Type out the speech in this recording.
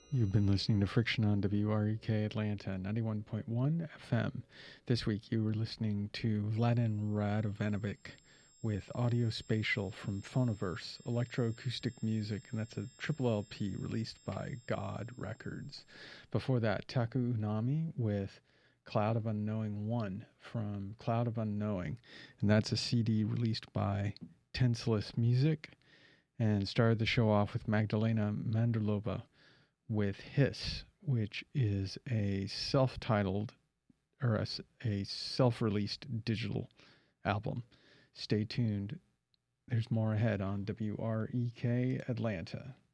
You've been listening to Friction on WREK Atlanta 91.1 FM. This week you were listening to Vladan Radovanovic with Audio Spatial from Phonoverse, electroacoustic music, and that's a triple LP released by God Records. Before that, Taku Nami with Cloud of Unknowing 1 from Cloud of Unknowing, and that's a CD released by Tenseless Music, and started the show off with Magdalena Mandrlova with Hiss, which is a self-titled or a self-released digital album. Stay tuned. There's more ahead on WREK Atlanta.